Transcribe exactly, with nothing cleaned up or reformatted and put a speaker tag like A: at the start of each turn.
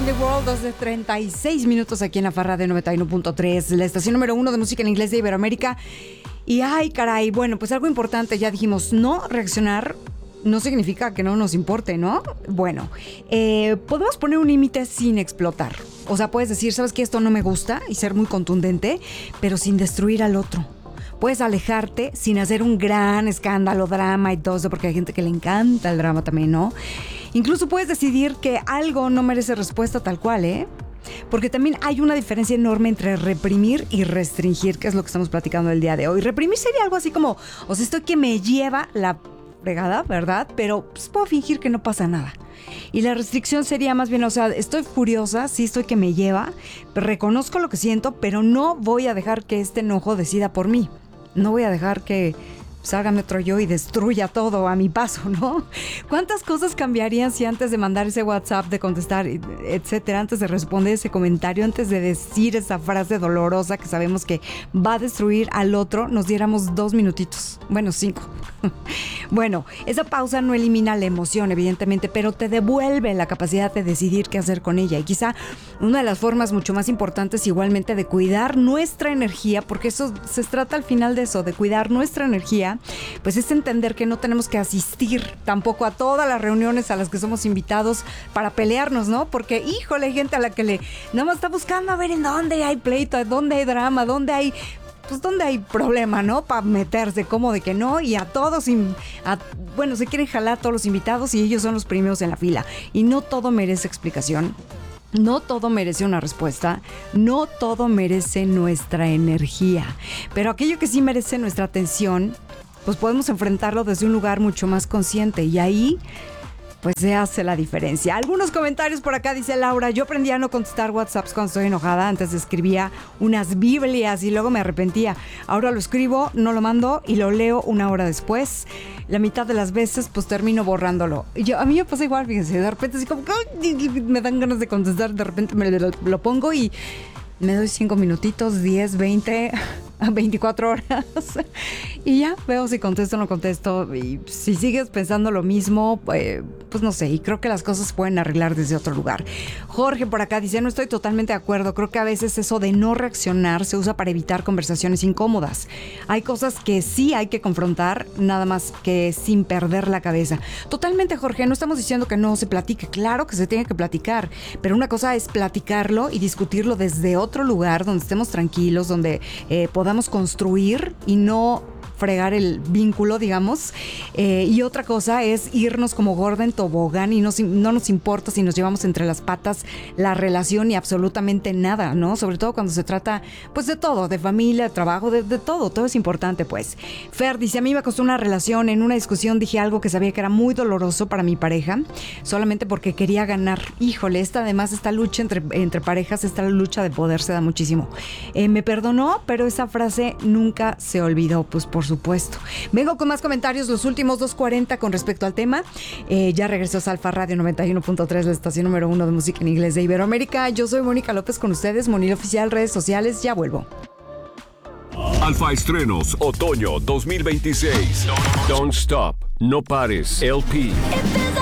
A: the World, dos de treinta y seis minutos aquí en la Farra de noventa y uno punto tres, la estación número uno de música en inglés de Iberoamérica. Y ay, caray, bueno, pues algo importante, ya dijimos, no reaccionar no significa que no nos importe, ¿no? Bueno, eh, podemos poner un límite sin explotar. O sea, puedes decir, ¿sabes qué? Esto no me gusta y ser muy contundente, pero sin destruir al otro. Puedes alejarte sin hacer un gran escándalo, drama y todo eso, porque hay gente que le encanta el drama también, ¿no? Incluso puedes decidir que algo no merece respuesta tal cual, ¿eh? Porque también hay una diferencia enorme entre reprimir y restringir, que es lo que estamos platicando el día de hoy. Reprimir sería algo así como, o sea, esto que me lleva la fregada, ¿verdad? Pero pues, puedo fingir que no pasa nada. Y la restricción sería más bien, o sea, estoy furiosa, sí estoy que me lleva, reconozco lo que siento, pero no voy a dejar que este enojo decida por mí. No voy a dejar que salga mi otro yo y destruya todo a mi paso, ¿no? ¿Cuántas cosas cambiarían si antes de mandar ese WhatsApp, de contestar, etcétera, antes de responder ese comentario, antes de decir esa frase dolorosa que sabemos que va a destruir al otro, nos diéramos dos minutitos? Bueno, cinco. Bueno, esa pausa no elimina la emoción, evidentemente, pero te devuelve la capacidad de decidir qué hacer con ella. Y quizá una de las formas mucho más importantes igualmente de cuidar nuestra energía, porque eso se trata al final de eso, de cuidar nuestra energía, pues es entender que no tenemos que asistir tampoco a todas las reuniones a las que somos invitados para pelearnos, ¿no? Porque, híjole, hay gente a la que le nada más está buscando a ver en dónde hay pleito, dónde hay drama, dónde hay... pues donde hay problema, ¿no? Para meterse, como de que no, y a todos, a, bueno, se quieren jalar a todos los invitados y ellos son los primeros en la fila. Y no todo merece explicación, no todo merece una respuesta, no todo merece nuestra energía. Pero aquello que sí merece nuestra atención, pues podemos enfrentarlo desde un lugar mucho más consciente y ahí... pues se hace la diferencia. Algunos comentarios por acá, dice Laura, yo aprendí a no contestar WhatsApps cuando estoy enojada. Antes escribía unas biblias y luego me arrepentía. Ahora lo escribo, no lo mando y lo leo una hora después. La mitad de las veces pues termino borrándolo. Y yo, a mí me pasa igual, fíjense, de repente así como me dan ganas de contestar, de repente me lo, lo pongo y me doy cinco minutitos, diez, veinte, veinticuatro horas y ya veo si contesto o no contesto. Y si sigues pensando lo mismo, eh, pues no sé, y creo que las cosas se pueden arreglar desde otro lugar. Jorge por acá dice, no estoy totalmente de acuerdo, creo que a veces eso de no reaccionar se usa para evitar conversaciones incómodas. Hay cosas que sí hay que confrontar, nada más que sin perder la cabeza. Totalmente, Jorge, no estamos diciendo que no se platique, claro que se tiene que platicar, pero una cosa es platicarlo y discutirlo desde otro lugar, donde estemos tranquilos, donde eh, podamos construir y no fregar el vínculo, digamos, eh, y otra cosa es irnos como gorda en tobogán y no, no nos importa si nos llevamos entre las patas la relación y absolutamente nada, ¿no? Sobre todo cuando se trata, pues, de todo, de familia, de trabajo, de, de todo, todo es importante, pues. Fer dice, a mí me costó una relación, en una discusión dije algo que sabía que era muy doloroso para mi pareja, solamente porque quería ganar. Híjole, esta además, esta lucha entre, entre parejas, esta lucha de poder se da muchísimo. Eh, me perdonó, pero esa frase nunca se olvidó, pues, por supuesto. Vengo con más comentarios, los últimos dos cuarenta con respecto al tema. Eh, ya regresó Salfa Radio noventa y uno punto tres, la estación número uno de música en inglés de Iberoamérica. Yo soy Mónica López con ustedes, Monil Oficial, redes sociales, ya vuelvo.
B: Alfa Estrenos, otoño dos mil veintiséis. Don't Stop, No Pares, L P.